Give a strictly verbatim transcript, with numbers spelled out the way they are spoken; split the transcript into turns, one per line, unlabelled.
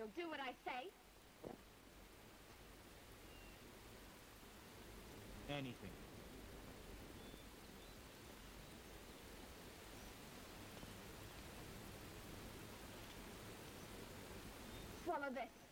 You'll do what I say?
Anything.
Swallow this.